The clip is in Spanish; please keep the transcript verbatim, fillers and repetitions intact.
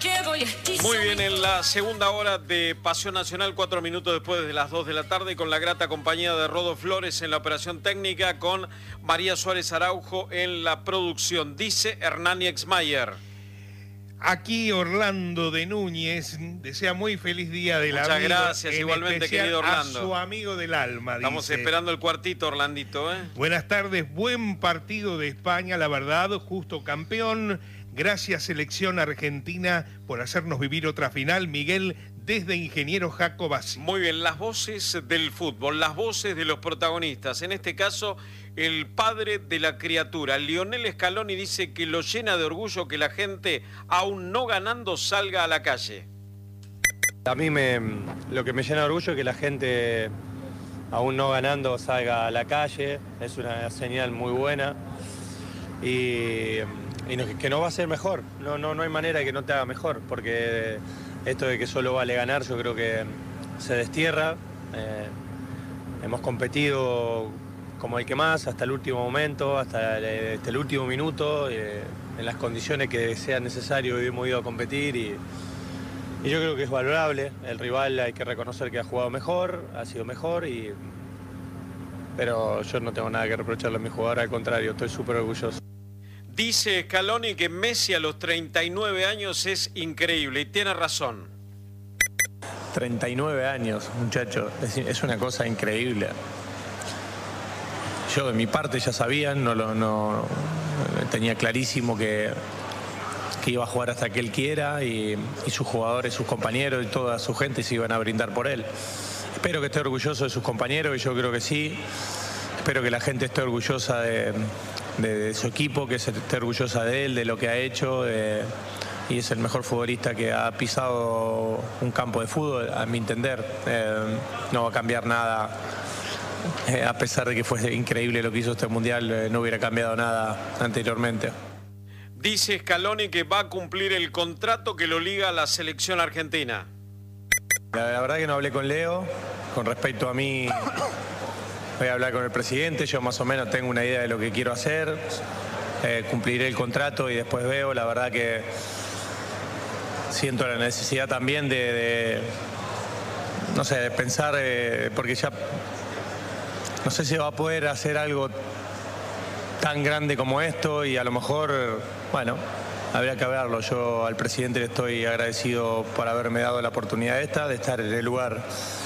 Muy bien, en la segunda hora de Pasión Nacional, cuatro minutos después de las dos de la tarde, con la grata compañía de Rodo Flores en la operación técnica, con María Suárez Araujo en la producción. Dice Hernán Exmayer. Aquí Orlando de Núñez desea muy feliz día del amigo. Muchas gracias, igualmente, querido Orlando. A su amigo del alma, dice. Estamos esperando el cuartito, Orlandito, ¿eh? Buenas tardes, buen partido de España, la verdad, justo campeón. Gracias, selección argentina, por hacernos vivir otra final. Miguel, desde Ingeniero Jacobasi. Muy bien, las voces del fútbol, las voces de los protagonistas. En este caso, el padre de la criatura, Lionel Scaloni, dice que lo llena de orgullo que la gente, aún no ganando, salga a la calle. A mí me, lo que me llena de orgullo es que la gente, aún no ganando, salga a la calle. Es una señal muy buena. Y... Y no, que no va a ser mejor, no, no, no hay manera de que no te haga mejor, porque esto de que solo vale ganar yo creo que se destierra. Eh, hemos competido como el que más hasta el último momento, hasta el, hasta el último minuto, eh, en las condiciones que sea necesario hemos ido a competir y, y yo creo que es valorable. El rival hay que reconocer que ha jugado mejor, ha sido mejor, y, pero yo no tengo nada que reprocharle a mi jugador, al contrario, estoy súper orgulloso. Dice Scaloni que Messi a los treinta y nueve años es increíble, y tiene razón. treinta y nueve años, muchacho, es, es una cosa increíble. Yo de mi parte ya sabían, no, no, no tenía clarísimo que, que iba a jugar hasta que él quiera, y, y sus jugadores, sus compañeros y toda su gente se iban a brindar por él. Espero que esté orgulloso de sus compañeros, y yo creo que sí. Espero que la gente esté orgullosa de, de, de su equipo, que esté orgullosa de él, de lo que ha hecho. De, y es el mejor futbolista que ha pisado un campo de fútbol, a mi entender. Eh, no va a cambiar nada. Eh, a pesar de que fue increíble lo que hizo este Mundial, eh, no hubiera cambiado nada anteriormente. Dice Scaloni que va a cumplir el contrato que lo liga a la selección argentina. La, la verdad que no hablé con Leo. Con respecto a mí... Voy a hablar con el presidente, yo más o menos tengo una idea de lo que quiero hacer, eh, cumpliré el contrato y después veo. La verdad que siento la necesidad también de, de no sé, de pensar, eh, porque ya no sé si va a poder hacer algo tan grande como esto, y a lo mejor, bueno, habría que verlo. Yo al presidente le estoy agradecido por haberme dado la oportunidad esta, de estar en el lugar